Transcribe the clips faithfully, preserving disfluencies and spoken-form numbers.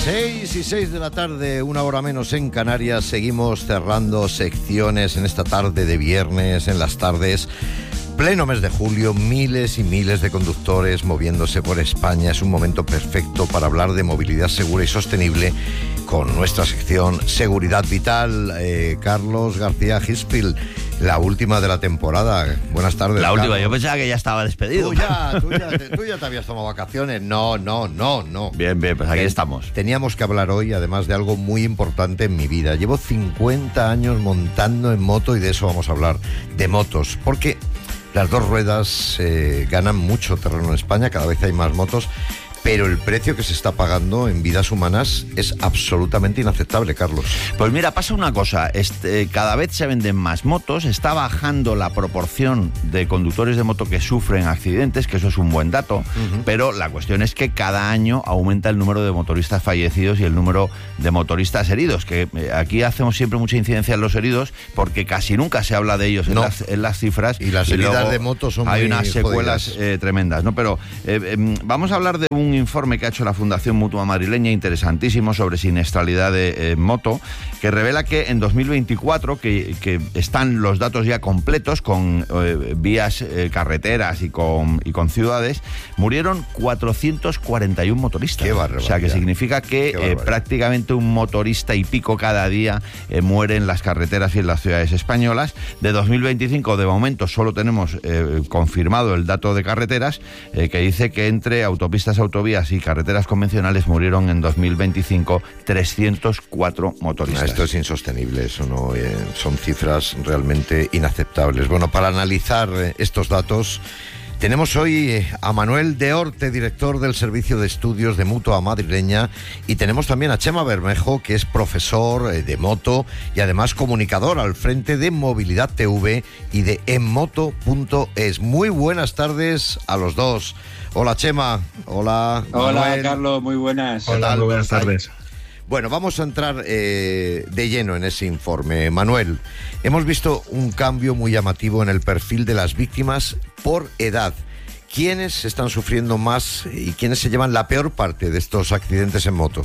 Seis y seis de la tarde, una hora menos en Canarias. Seguimos cerrando secciones en esta tarde de viernes, en las tardes. Pleno mes de julio, miles y miles de conductores moviéndose por España. Es un momento perfecto para hablar de movilidad segura y sostenible con nuestra sección Seguridad Vital. Eh, Carlos García Gispil, la última de la temporada. Buenas tardes, La última, Carlos. Yo pensaba que ya estaba despedido. Tú ya, tú, ya te, tú ya te habías tomado vacaciones. No, no, no, no. Bien, bien, pues aquí Ten, estamos. Teníamos que hablar hoy, además, de algo muy importante en mi vida. Llevo cincuenta años montando en moto y de eso vamos a hablar, de motos. Porque las dos ruedas eh, ganan mucho terreno en España, cada vez hay más motos, pero el precio que se está pagando en vidas humanas es absolutamente inaceptable, Carlos. Pues mira, pasa una cosa, este, cada vez se venden más motos, está bajando la proporción de conductores de moto que sufren accidentes, que eso es un buen dato, uh-huh. Pero la cuestión es que cada año aumenta el número de motoristas fallecidos y el número de motoristas heridos, que eh, aquí hacemos siempre mucha incidencia en los heridos, porque casi nunca se habla de ellos en, no. las, en las cifras. Y las heridas de moto son hay muy unas secuelas eh, tremendas, ¿no? Pero eh, eh, vamos a hablar de un informe que ha hecho la Fundación Mutua Madrileña, interesantísimo, sobre siniestralidad de eh, moto, que revela que en dos mil veinticuatro, que, que están los datos ya completos con eh, vías, eh, carreteras y con, y con ciudades, murieron cuatrocientos cuarenta y uno motoristas. Qué barbaridad. O sea, que significa que eh, prácticamente un motorista y pico cada día eh, muere en las carreteras y en las ciudades españolas. De dos mil veinticinco, de momento, solo tenemos eh, confirmado el dato de carreteras, eh, que dice que entre autopistas, autovías y carreteras convencionales murieron en dos mil veinticinco trescientos cuatro motoristas. Esto es insostenible, eso no eh, son cifras realmente inaceptables. Bueno, para analizar eh, estos datos tenemos hoy eh, a Manuel de Orte, director del Servicio de Estudios de Mutua Madrileña, y tenemos también a Chema Bermejo, que es profesor eh, de moto y además comunicador al frente de Movilidad T V y de enmoto punto es. Muy buenas tardes a los dos. Hola, Chema. Hola, Hola, Manuel. Carlos, muy buenas. Hola, muy buenas tardes. Bueno, vamos a entrar eh, de lleno en ese informe. Manuel, hemos visto un cambio muy llamativo en el perfil de las víctimas por edad. ¿Quiénes están sufriendo más y quiénes se llevan la peor parte de estos accidentes en moto?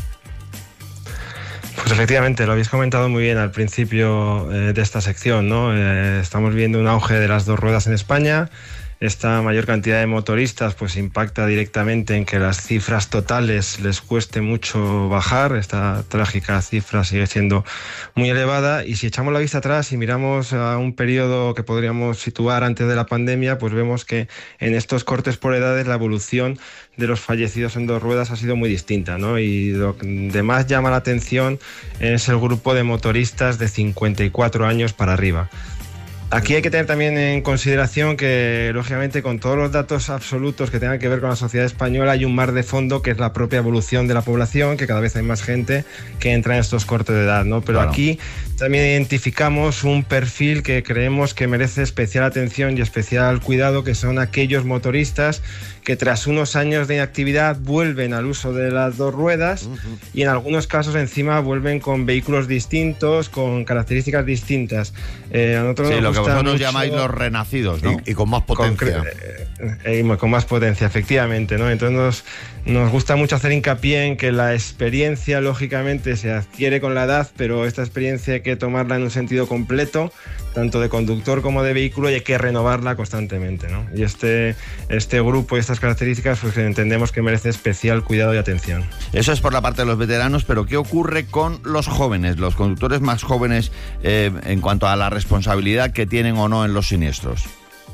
Pues efectivamente, lo habéis comentado muy bien al principio eh, de esta sección, ¿no? Eh, estamos viendo un auge de las dos ruedas en España. Esta mayor cantidad de motoristas pues impacta directamente en que las cifras totales les cueste mucho bajar. Esta trágica cifra sigue siendo muy elevada, y si echamos la vista atrás y miramos a un periodo que podríamos situar antes de la pandemia, pues vemos que en estos cortes por edades la evolución de los fallecidos en dos ruedas ha sido muy distinta, ¿no? Y lo que más llama la atención es el grupo de motoristas de cincuenta y cuatro años para arriba. Aquí hay que tener también en consideración que, lógicamente, con todos los datos absolutos que tengan que ver con la sociedad española, hay un mar de fondo que es la propia evolución de la población, que cada vez hay más gente que entra en estos cortes de edad, ¿no? Pero claro, aquí también identificamos un perfil que creemos que merece especial atención y especial cuidado, que son aquellos motoristas que tras unos años de inactividad vuelven al uso de las dos ruedas, uh-huh. y en algunos casos encima vuelven con vehículos distintos, con características distintas. Eh, a nosotros sí, nos lo que vosotros mucho, llamáis los renacidos, ¿no? Y, y con más potencia. Con, eh, eh, con más potencia, efectivamente, ¿no? Entonces nos, nos gusta mucho hacer hincapié en que la experiencia, lógicamente, se adquiere con la edad, pero esta experiencia hay que tomarla en un sentido completo, tanto de conductor como de vehículo, y hay que renovarla constantemente, ¿no? Y este, este grupo y estas características, pues entendemos que merece especial cuidado y atención. Eso es por la parte de los veteranos, pero ¿qué ocurre con los jóvenes, los conductores más jóvenes, eh, en cuanto a la responsabilidad que tienen o no en los siniestros?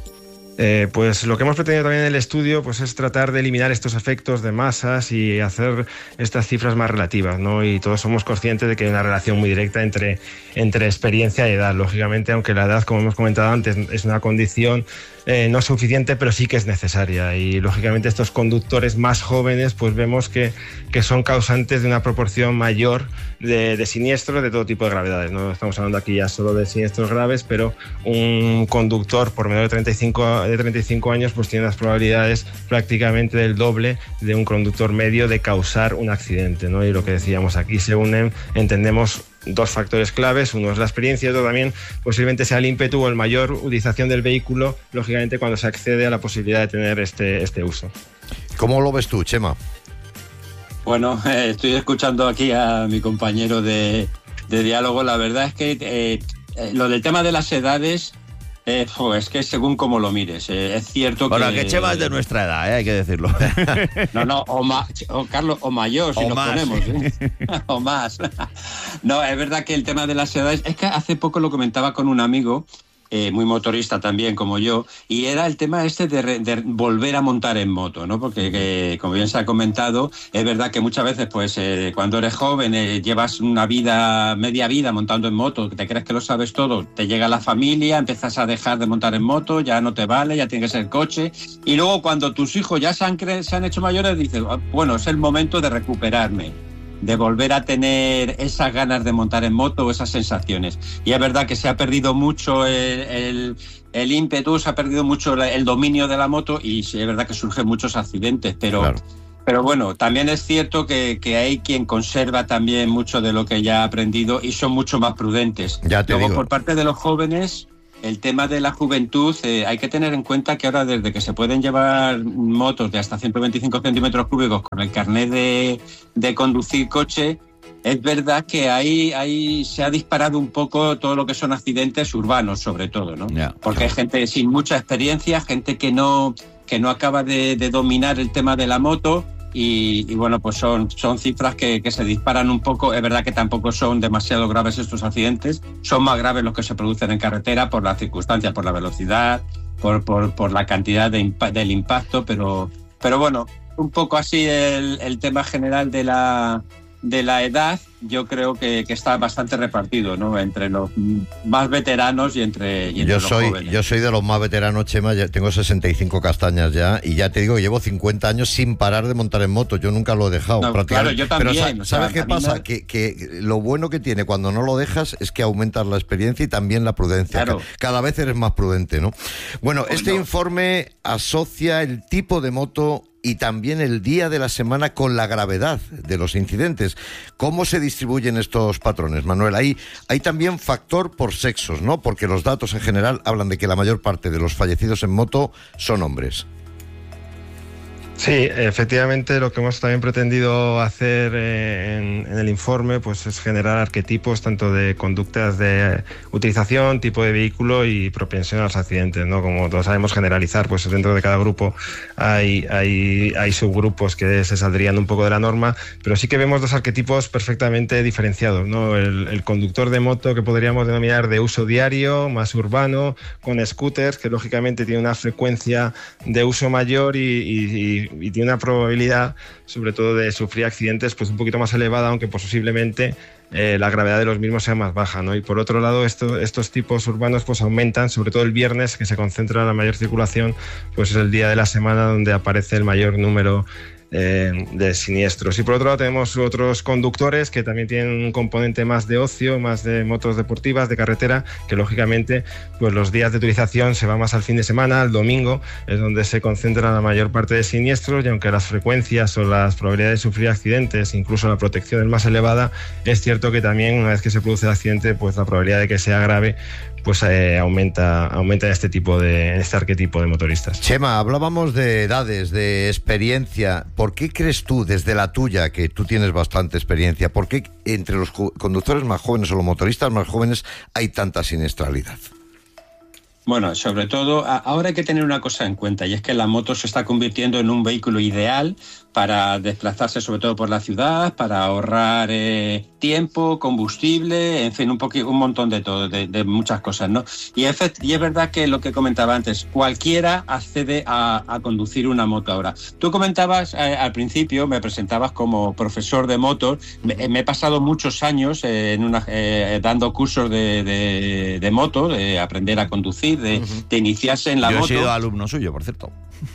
Eh, pues lo que hemos pretendido también en el estudio pues es tratar de eliminar estos efectos de masas y hacer estas cifras más relativas, ¿no? Y todos somos conscientes de que hay una relación muy directa entre, entre experiencia y edad. Lógicamente, aunque la edad, como hemos comentado antes, es una condición eh, no suficiente, pero sí que es necesaria. Y lógicamente estos conductores más jóvenes pues vemos que, que son causantes de una proporción mayor de, de siniestros de todo tipo de gravedades. No estamos hablando aquí ya solo de siniestros graves, pero un conductor por menor de treinta y cinco, de treinta y cinco años pues tiene las probabilidades prácticamente del doble de un conductor medio de causar un accidente, ¿no? Y lo que decíamos, aquí se unen, entendemos, dos factores claves. Uno es la experiencia y otro también posiblemente sea el ímpetu o el mayor utilización del vehículo, lógicamente cuando se accede a la posibilidad de tener este, este uso. ¿Cómo lo ves tú, Chema? Bueno, eh, estoy escuchando aquí a mi compañero de, de diálogo. La verdad es que eh, eh, lo del tema de las edades, eh, pues, es que según cómo lo mires. Eh, es cierto bueno, que... Bueno, que Chema es de nuestra edad, ¿eh? Hay que decirlo. No, no, o, ma, o Carlos, o mayor, si o nos más, ponemos. sí. ¿eh? O más. No, es verdad que el tema de las edades... Es que hace poco lo comentaba con un amigo... Eh, muy motorista también como yo, y era el tema este de, re, de volver a montar en moto, ¿no? Porque que, como bien se ha comentado, es verdad que muchas veces pues eh, cuando eres joven eh, llevas una vida, media vida montando en moto, te crees que lo sabes todo, te llega la familia, empiezas a dejar de montar en moto, ya no te vale, ya tiene que ser coche, y luego cuando tus hijos ya se han, cre se han hecho mayores, dices, bueno, es el momento de recuperarme, de volver a tener esas ganas de montar en moto o esas sensaciones. Y es verdad que se ha perdido mucho el, el, el ímpetu, se ha perdido mucho el dominio de la moto y sí, es verdad que surgen muchos accidentes, pero, claro. pero bueno, también es cierto que, que hay quien conserva también mucho de lo que ya ha aprendido y son mucho más prudentes. Ya te Luego, digo. por parte de los jóvenes... El tema de la juventud, eh, hay que tener en cuenta que ahora desde que se pueden llevar motos de hasta ciento veinticinco centímetros cúbicos con el carnet de, de conducir coche, es verdad que ahí, ahí se ha disparado un poco todo lo que son accidentes urbanos, sobre todo, ¿no? Yeah. Porque hay gente sin mucha experiencia, gente que no, que no acaba de, de dominar el tema de la moto. Y, y bueno, pues son, son cifras que, que se disparan un poco. Es verdad que tampoco son demasiado graves estos accidentes, son más graves los que se producen en carretera por las circunstancias, por la velocidad, por, por, por la cantidad de impa del impacto, pero, pero bueno, un poco así el, el tema general de la, de la edad. Yo creo que, que está bastante repartido, ¿no? Entre los más veteranos y entre, y entre yo los soy, jóvenes. Yo soy de los más veteranos, Chema, ya tengo sesenta y cinco castañas ya, y ya te digo, llevo cincuenta años sin parar de montar en moto, yo nunca lo he dejado. No, claro, yo también. Pero ¿sabes o sea, qué pasa? Me... Que, que lo bueno que tiene cuando no lo dejas es que aumentas la experiencia y también la prudencia. Claro. Cada vez eres más prudente, ¿no? Bueno, pues este no. informe asocia el tipo de moto y también el día de la semana con la gravedad de los incidentes. ¿Cómo se distribuyen estos patrones, Manuel? Hay, hay también factor por sexos, ¿no? Porque los datos en general hablan de que la mayor parte de los fallecidos en moto son hombres. Sí, efectivamente lo que hemos también pretendido hacer en, en el informe pues es generar arquetipos tanto de conductas de utilización, tipo de vehículo y propensión a los accidentes, ¿no? Como todos sabemos, generalizar, pues dentro de cada grupo hay, hay, hay subgrupos que se saldrían un poco de la norma, pero sí que vemos dos arquetipos perfectamente diferenciados, ¿no? El, el conductor de moto que podríamos denominar de uso diario, más urbano, con scooters, que lógicamente tiene una frecuencia de uso mayor y, y, y y tiene una probabilidad, sobre todo, de sufrir accidentes pues un poquito más elevada, aunque posiblemente eh, la gravedad de los mismos sea más baja, ¿no? Y por otro lado, esto, estos tipos urbanos pues aumentan, sobre todo el viernes, que se concentra la mayor circulación, pues es el día de la semana donde aparece el mayor número Eh, de siniestros. Y por otro lado tenemos otros conductores que también tienen un componente más de ocio, más de motos deportivas, de carretera, que lógicamente pues los días de utilización se va más al fin de semana, al domingo, es donde se concentra la mayor parte de siniestros, y aunque las frecuencias o las probabilidades de sufrir accidentes, incluso la protección es más elevada, es cierto que también una vez que se produce el accidente, pues la probabilidad de que sea grave pues eh, aumenta, aumenta en este tipo de, en este arquetipo de motoristas. Chema, hablábamos de edades, de experiencia. ¿Por qué crees tú, desde la tuya, que tú tienes bastante experiencia, por qué entre los conductores más jóvenes o los motoristas más jóvenes hay tanta siniestralidad? Bueno, sobre todo, ahora hay que tener una cosa en cuenta, y es que la moto se está convirtiendo en un vehículo ideal para desplazarse, sobre todo por la ciudad, para ahorrar eh, tiempo, combustible, en fin, un poquito, un montón de todo, de, de muchas cosas, ¿no? Y es, y es verdad que lo que comentaba antes, cualquiera accede a, a conducir una moto ahora. Tú comentabas eh, al principio, me presentabas como profesor de motos, me, me he pasado muchos años eh, en una, eh, dando cursos de, de, de moto, de aprender a conducir, de, uh-huh. de iniciarse en la Yo moto. Yo he sido alumno suyo, por cierto.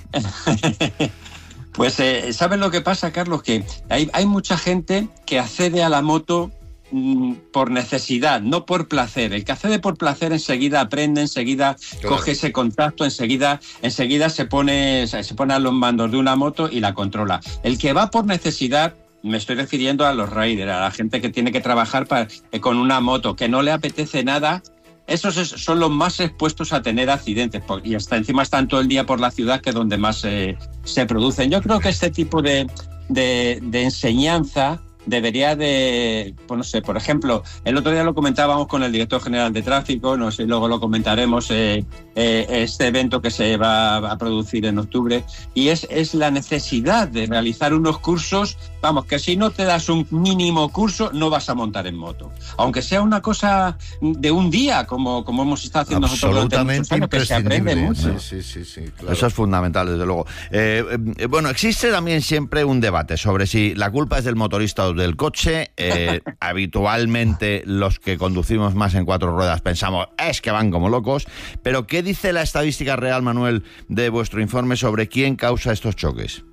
Pues, eh, ¿sabes lo que pasa, Carlos? Que hay, hay mucha gente que accede a la moto mmm, por necesidad, no por placer. El que accede por placer enseguida aprende, enseguida claro. coge ese contacto, enseguida, enseguida se pone, se pone a los mandos de una moto y la controla. El que va por necesidad, me estoy refiriendo a los riders, a la gente que tiene que trabajar para, eh, con una moto, que no le apetece nada. Esos son los más expuestos a tener accidentes, y hasta encima están todo el día por la ciudad, que es donde más eh, se producen. Yo creo que este tipo de, de, de enseñanza debería de, pues no sé, por ejemplo, el otro día lo comentábamos con el director general de tráfico, no sé, luego lo comentaremos, eh, eh, este evento que se va a producir en octubre, y es, es la necesidad de realizar unos cursos, vamos, que si no te das un mínimo curso no vas a montar en moto, aunque sea una cosa de un día, como, como hemos estado haciendo nosotros durante muchos años, que se aprende mucho. Sí, sí, sí, sí, claro. Eso es fundamental, desde luego. Eh, eh, bueno, existe también siempre un debate sobre si la culpa es del motorista o del coche. Eh, habitualmente los que conducimos más en cuatro ruedas pensamos es que van como locos, pero ¿qué dice la estadística real, Manuel, de vuestro informe sobre quién causa estos choques?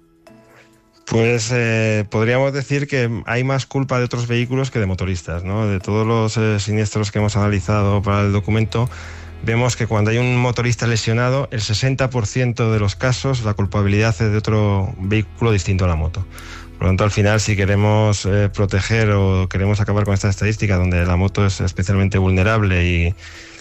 Pues eh, podríamos decir que hay más culpa de otros vehículos que de motoristas, ¿no? De todos los eh, siniestros que hemos analizado para el documento, vemos que cuando hay un motorista lesionado, el sesenta por ciento de los casos la culpabilidad es de otro vehículo distinto a la moto. Por lo tanto, al final, si queremos eh, proteger o queremos acabar con esta estadística donde la moto es especialmente vulnerable y,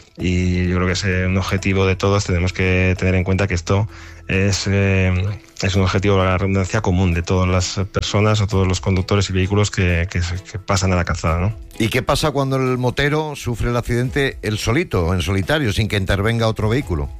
y yo creo que es un objetivo de todos, tenemos que tener en cuenta que esto es, eh, es un objetivo, la redundancia, común de todas las personas o todos los conductores y vehículos que, que, que pasan a la calzada, ¿no? ¿Y qué pasa cuando el motero sufre el accidente él solito, en solitario, sin que intervenga otro vehículo?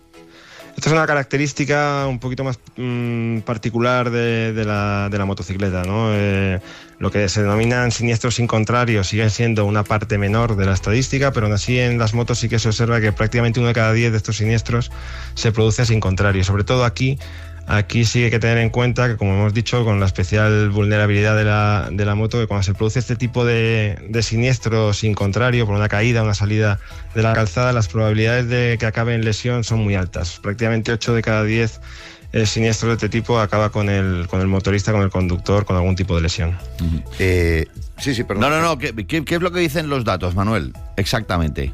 Esta es una característica un poquito más mmm, particular de, de, la, de la motocicleta, ¿no? Eh, lo que se denominan siniestros sin contrario siguen siendo una parte menor de la estadística, pero aún así en las motos sí que se observa que prácticamente uno de cada diez de estos siniestros se produce sin contrario. Sobre todo aquí, aquí sí hay que tener en cuenta que, como hemos dicho, con la especial vulnerabilidad de la, de la moto, que cuando se produce este tipo de, de siniestro sin contrario, por una caída, una salida de la calzada, las probabilidades de que acabe en lesión son muy altas. Prácticamente ocho de cada diez eh, siniestros de este tipo acaba con el, con el motorista, con el conductor, con algún tipo de lesión. Eh, sí, sí, perdón. No, no, no. ¿Qué, qué, qué es lo que dicen los datos, Manuel? Exactamente.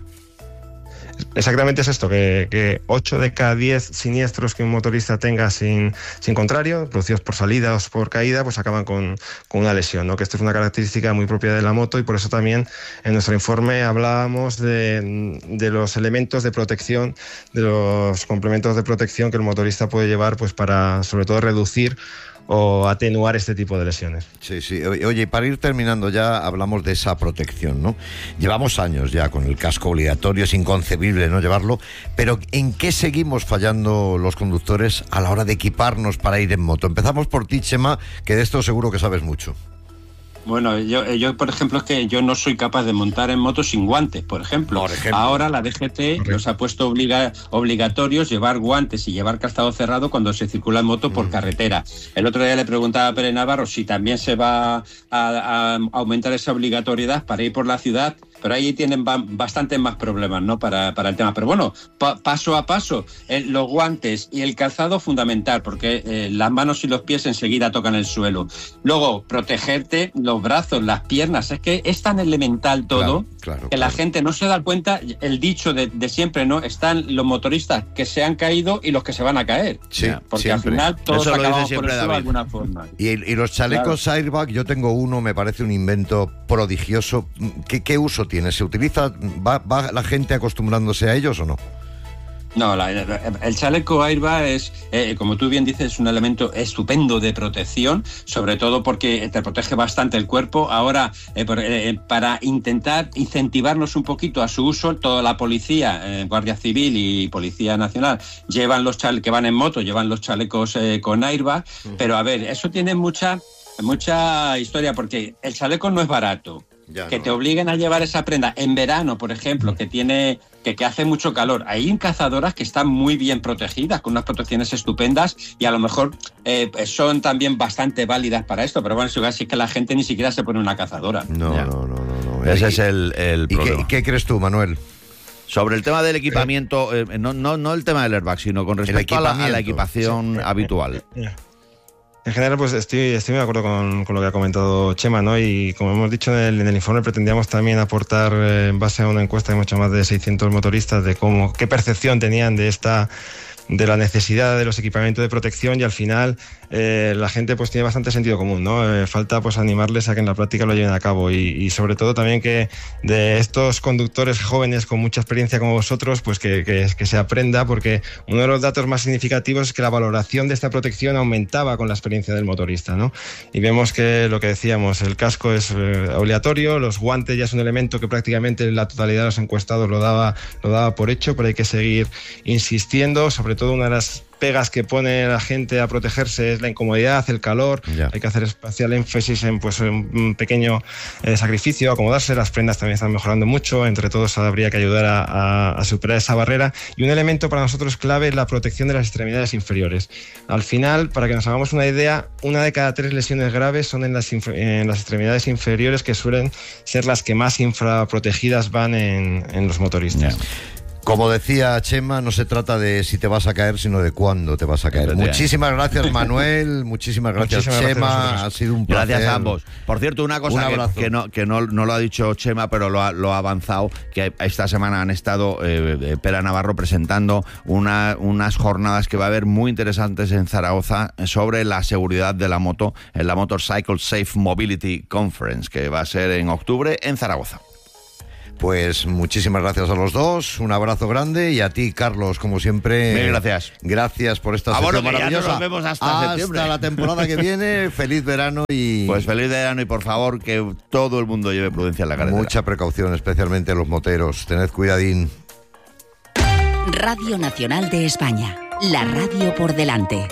Exactamente es esto, que, que ocho de cada diez siniestros que un motorista tenga sin, sin contrario, producidos por salida o por caída, pues acaban con, con una lesión, ¿no? Que esto es una característica muy propia de la moto y por eso también en nuestro informe hablábamos de, de los elementos de protección, de los complementos de protección que el motorista puede llevar, pues para sobre todo reducir o atenuar este tipo de lesiones. Sí, sí. Oye, para ir terminando ya, hablamos de esa protección, ¿no? Llevamos años ya con el casco obligatorio, es inconcebible no llevarlo, pero ¿en qué seguimos fallando los conductores a la hora de equiparnos para ir en moto? Empezamos por ti, Chema, que de esto seguro que sabes mucho. Bueno, yo, yo, por ejemplo, es que yo no soy capaz de montar en moto sin guantes, por ejemplo. Por ejemplo. Ahora la D G T nos ha puesto obliga, obligatorios llevar guantes y llevar calzado cerrado cuando se circula en moto por mm. carretera. El otro día le preguntaba a Pere Navarro si también se va a, a aumentar esa obligatoriedad para ir por la ciudad, pero ahí tienen bastantes más problemas, ¿no? Para, para el tema. Pero bueno, pa, paso a paso, eh, los guantes y el calzado fundamental, porque eh, las manos y los pies enseguida tocan el suelo. Luego, protegerte los brazos, las piernas, es que es tan elemental todo, claro, claro, que claro. La gente no se da cuenta, el dicho de, de siempre, ¿no? Están los motoristas que se han caído y los que se van a caer. Sí, porque siempre. Al final todos eso acabamos por eso de alguna forma. Y, y los chalecos claro. airbag, yo tengo uno, me parece un invento prodigioso. ¿Qué, qué uso tiene? ¿Se utiliza? ¿Va, va la gente acostumbrándose a ellos o no? No, la, el chaleco airbag es, eh, como tú bien dices, un elemento estupendo de protección, sobre todo porque te protege bastante el cuerpo. Ahora, eh, por, eh, para intentar incentivarnos un poquito a su uso, toda la policía, eh, Guardia Civil y Policía Nacional, llevan los chale- que van en moto, llevan los chalecos eh, con airbag, uh-huh. Pero a ver, eso tiene mucha, mucha historia, porque el chaleco no es barato. Ya que no. Te obliguen a llevar esa prenda en verano, por ejemplo, que tiene que, que hace mucho calor. Hay cazadoras que están muy bien protegidas, con unas protecciones estupendas, y a lo mejor eh, son también bastante válidas para esto, pero bueno, es que la gente ni siquiera se pone una cazadora. No, no, no, no, no. Ese y, es el, el problema. ¿Y qué, qué crees tú, Manuel? Sobre el tema del equipamiento, eh, no, no, no el tema del airbag, sino con respecto a la, a la equipación sí. habitual. En general, pues estoy, estoy de acuerdo con, con lo que ha comentado Chema, ¿no? Y como hemos dicho en el, en el informe, pretendíamos también aportar, eh, en base a una encuesta de mucho más de seiscientos motoristas, de cómo, qué percepción tenían de esta, de la necesidad de los equipamientos de protección, y al final eh, la gente pues tiene bastante sentido común, ¿no? Eh, falta pues animarles a que en la práctica lo lleven a cabo y, y sobre todo también que de estos conductores jóvenes con mucha experiencia como vosotros, pues que, que, que se aprenda, porque uno de los datos más significativos es que la valoración de esta protección aumentaba con la experiencia del motorista, ¿no? Y vemos que lo que decíamos, el casco es eh, obligatorio, los guantes ya es un elemento que prácticamente la totalidad de los encuestados lo daba, lo daba por hecho, pero hay que seguir insistiendo, sobre todo una de las pegas que pone la gente a protegerse es la incomodidad, el calor, ya. Hay que hacer especial énfasis en pues un pequeño eh, sacrificio, acomodarse, las prendas también están mejorando mucho, entre todos habría que ayudar a, a, a superar esa barrera y un elemento para nosotros clave es la protección de las extremidades inferiores. Al final, para que nos hagamos una idea, una de cada tres lesiones graves son en las, en las extremidades inferiores que suelen ser las que más infraprotegidas van en, en los motoristas. Yeah. Como decía Chema, no se trata de si te vas a caer, sino de cuándo te vas a caer. Muchísimas gracias, Manuel. Muchísimas gracias, muchísimas Chema. Gracias ha sido un placer. Gracias a ambos. Por cierto, una cosa un que, que, no, que no, no lo ha dicho Chema, pero lo ha, lo ha avanzado, que esta semana han estado eh, Pera Navarro presentando una, unas jornadas que va a haber muy interesantes en Zaragoza sobre la seguridad de la moto en la Motorcycle Safe Mobility Conference, que va a ser en octubre en Zaragoza. Pues muchísimas gracias a los dos, un abrazo grande y a ti, Carlos, como siempre. Bien, gracias. Gracias por esta sesión maravillosa. Nos vemos hasta, hasta septiembre. la temporada que viene. Feliz verano y... Pues feliz verano y por favor que todo el mundo lleve prudencia en la carretera. Mucha precaución, especialmente los moteros. Tened cuidadín. Radio Nacional de España, la radio por delante.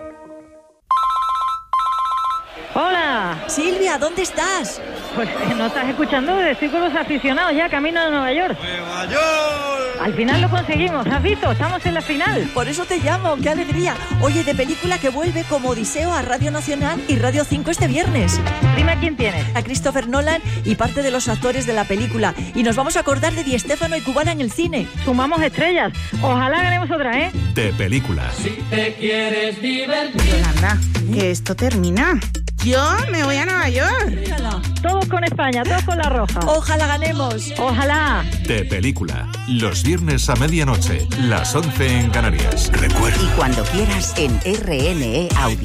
Hola. Silvia, ¿dónde estás? Pues no estás escuchando, estoy con los aficionados ya camino a Nueva York. ¡Nueva York! Al final lo conseguimos, ¿has visto? Estamos en la final. Por eso te llamo, qué alegría. Oye, de película que vuelve como Odiseo a Radio Nacional y Radio cinco este viernes. Dime a quién tienes. A Christopher Nolan y parte de los actores de la película. Y nos vamos a acordar de Di Stéfano y Cubana en el cine. Sumamos estrellas. Ojalá ganemos otra, ¿eh? De película. Si te quieres divertir. Yolanda, que esto termina. Yo me voy a Nueva York. Todos con España, todos con la roja. Ojalá ganemos. Ojalá. De película. Los viernes a medianoche, las once en Canarias. Recuerda. Y cuando quieras en R N E Audio.